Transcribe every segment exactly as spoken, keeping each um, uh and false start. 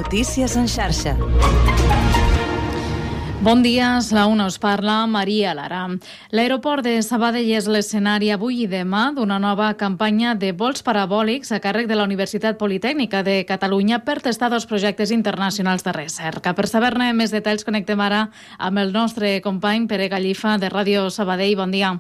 Notícies en xarxa. Bon dia, a la una us parla Maria Lara. L'aeroport de Sabadell és l'escenari avui i demà d'una nova campanya de vols parabòlics a càrrec de la Universitat Politècnica de Catalunya per testar dos projectes internacionals de recerca. Per saber-ne més detalls connectem ara amb el nostre company Pere Gallifa de Ràdio Sabadell. Bon dia.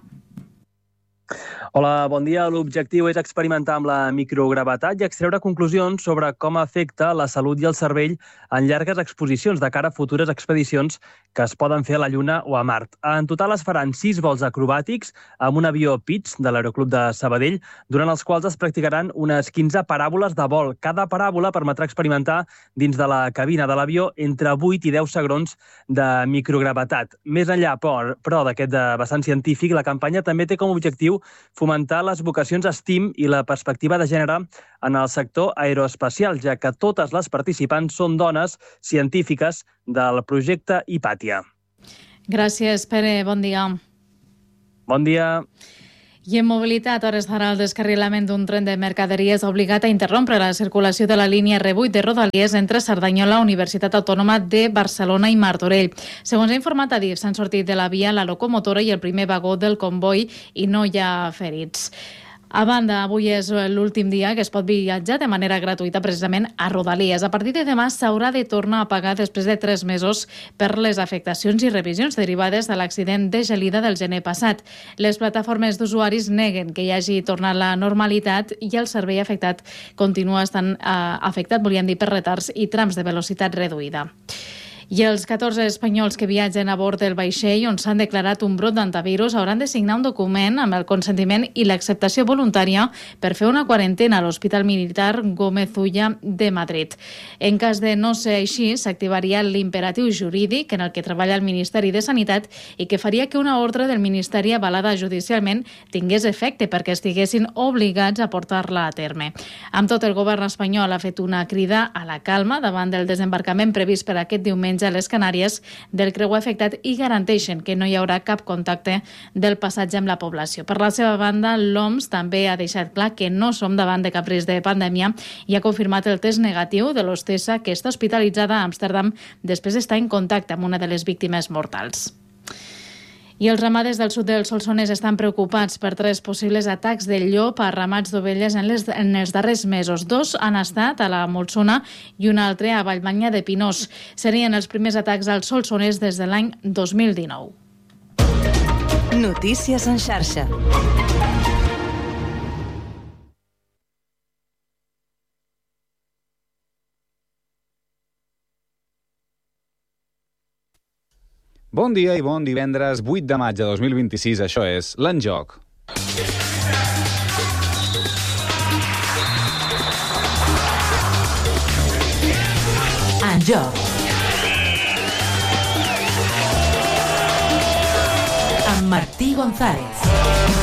Hola, bon dia. L'objectiu és experimentar amb la microgravetat i extreure conclusions sobre com afecta la salut i el cervell en llargues exposicions de cara a futures expedicions que es poden fer a la Lluna o a Mart. En total es faran sis vols acrobàtics amb un avió Pitts de l'Aeroclub de Sabadell, durant els quals es practicaran unes quinze paràboles de vol. Cada paràbola permetrà experimentar dins de la cabina de l'avió entre vuit i deu segons de microgravetat. Més enllà, però, d'aquest vessant científic, la campanya també té com a objectiu fomentar les vocacions STEAM i la perspectiva de gènere en el sector aeroespacial, ja que totes les participants són dones científiques del projecte Hipàtia. Gràcies, Pere. Bon dia. Bon dia. I en mobilitat, a hores d'ara, el descarrilament d'un tren de mercaderies ha obligat a interrompre la circulació de la línia R vuit de Rodalies entre Cerdanyola, Universitat Autònoma de Barcelona i Martorell. Segons ha informat Adif, s'han sortit de la via la locomotora i el primer vagó del comboi i no hi ha ferits. A banda, avui és l'últim dia que es pot viatjar de manera gratuïta precisament a Rodalies. A partir de demà s'haurà de tornar a pagar després de tres mesos per les afectacions i revisions derivades de l'accident de gelida del gener passat. Les plataformes d'usuaris neguen que hi hagi tornat la normalitat i el servei afectat continua estant eh, afectat, volíem dir, per retards i trams de velocitat reduïda. I els catorze espanyols que viatgen a bord del vaixell on s'han declarat un brot d'antivirus hauran de signar un document amb el consentiment i l'acceptació voluntària per fer una quarantena a l'Hospital Militar Gómez Ulla de Madrid. En cas de no ser així, s'activaria l'imperatiu jurídic en el que treballa el Ministeri de Sanitat i que faria que una ordre del Ministeri avalada judicialment tingués efecte perquè estiguessin obligats a portar-la a terme. Amb tot, el govern espanyol ha fet una crida a la calma davant del desembarcament previst per aquest diumenge a les Canàries del creuer afectat i garanteixen que no hi haurà cap contacte del passatge amb la població. Per la seva banda, l'O M S també ha deixat clar que no som davant de cap risc de pandèmia i ha confirmat el test negatiu de l'hostessa que està hospitalitzada a Amsterdam després d'estar en contacte amb una de les víctimes mortals. I els ramaders del sud del Solsonès estan preocupats per tres possibles atacs de llop a ramats d'ovelles en, les, en els darrers mesos. Dos han estat a la Molsona i un altre a Vallmanya de Pinós. Serien els primers atacs al Solsonès des de l'any dos mil dinou. Notícies en xarxa. Bon dia i bon divendres vuit de maig de dos mil vint-i-sis. Això és l'Enjoc. Enjoc. Amb Martí González.